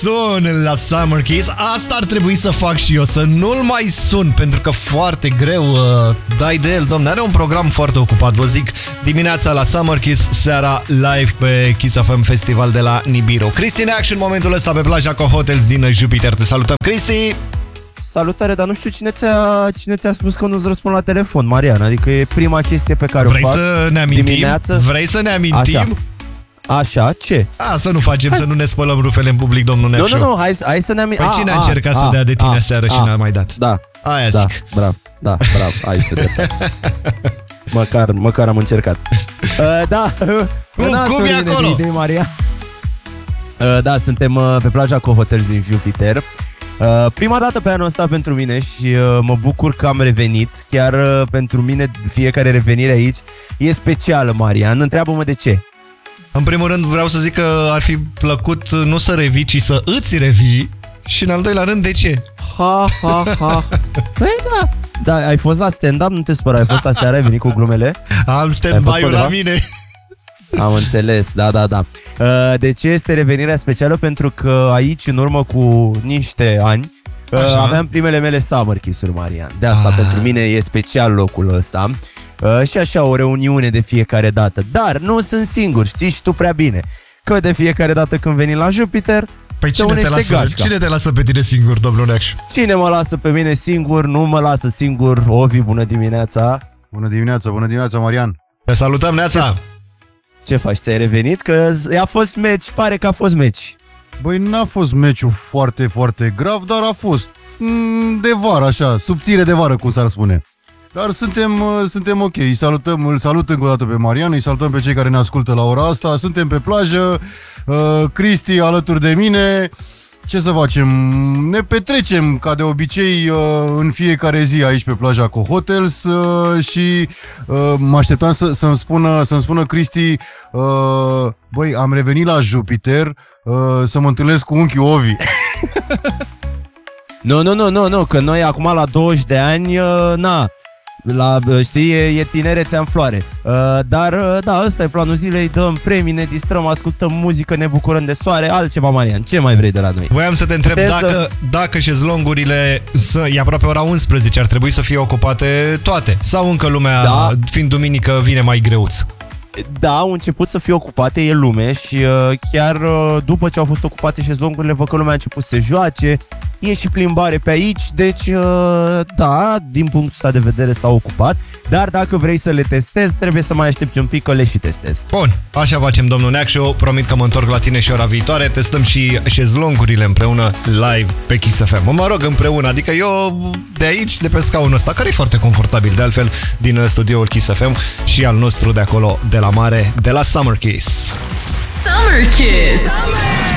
Sun la Summer Kiss. Asta ar trebui să fac și eu, să nu-l mai sun, pentru că foarte greu dai de el, domne. Are un program foarte ocupat, vă zic. Dimineața la Summer Kiss, seara live pe Kiss FM Festival de la Nibiru. Cristi in action în momentul ăsta pe plaja Cohotels din Jupiter. Te salutăm, Cristi! Salutare, dar nu știu cine ți-a spus că nu-ți răspund la telefon, Marian. Adică e prima chestie pe care Vrei o fac să ne amintim? dimineață. Vrei să ne amintim? Așa, ce? Să nu facem, să nu ne spălăm rufele în public, domnul Neacșu. Nu, hai să ne amintim. Păi cine a încercat să dea de tine seară și n-a mai dat? Da. Aia zic. Bravo, ai să măcar am încercat. Da. Cum e acolo? Maria. Da, suntem pe plaja Cohotels din Jupiter. Prima dată pe anul ăsta pentru mine și mă bucur că am revenit. Chiar pentru mine fiecare revenire aici e specială, Marian. Întreabă-mă de ce. În primul rând vreau să zic că ar fi plăcut nu să revii, ci să îți revii. Și în al doilea rând, de ce? Ha. Păi da, ai fost la stand-up, nu te spăra, ai fost aseară, ai venit cu glumele. Am stand-by-ul la mine. Am înțeles, da. De ce este revenirea specială? Pentru că aici, în urmă cu niște ani, aveam primele mele Summer Kiss-uri, Marian. De asta pentru mine e special locul ăsta. Și așa o reuniune de fiecare dată. Dar nu sunt singur, știi și tu prea bine, că de fiecare dată când venim la Jupiter, păi cine te lasă pe tine singur, domnul Neacșu? Cine mă lasă pe mine singur? Nu mă lasă singur. Ovi, bună dimineața. Bună dimineața, Marian. Te salutăm, Neața. Ce faci? Ți-ai revenit? Că a fost meci, pare că a fost meci. Băi, n-a fost meciul foarte, foarte grav, dar a fost de vară, așa, subțire de vară, cum s-ar spune. Dar suntem ok, îl salut încă o dată pe Marian, îi salutăm pe cei care ne ascultă la ora asta, suntem pe plajă, Cristi alături de mine, ce să facem? Ne petrecem ca de obicei în fiecare zi aici pe plaja Cohotels și mă așteptam să-mi spună Cristi, băi, am revenit la Jupiter să mă întâlnesc cu unchiul Ovi. Nu, că noi acum la 20 de ani, știi, e tinerețea în floare. Dar, da, ăsta e planul zilei, dăm premii, ne distrăm, ascultăm muzică, ne bucurăm de soare, altceva, Marian. Ce mai vrei de la noi? Voiam să te întreb dacă șezlongurile, e aproape ora 11, ar trebui să fie ocupate toate. Sau încă lumea, fiind duminică, vine mai greuț? Da, au început să fie ocupate, e lume și chiar după ce au fost ocupate șezlongurile, văd că lumea a început să se joace, e și plimbare pe aici, deci da, din punctul ăsta de vedere s-au ocupat, dar dacă vrei să le testezi, trebuie să mai aștepți un pic că le și testezi. Bun, așa facem, domnul Neacșu, promit că mă întorc la tine și ora viitoare, testăm și șezlongurile împreună live pe Kiss FM. Mă rog, împreună, adică eu de aici, de pe scaunul ăsta, care e foarte confortabil, de altfel, din studioul Kiss FM și al nostru de acolo, de la mare, de la Summer Kiss. Summer Kiss.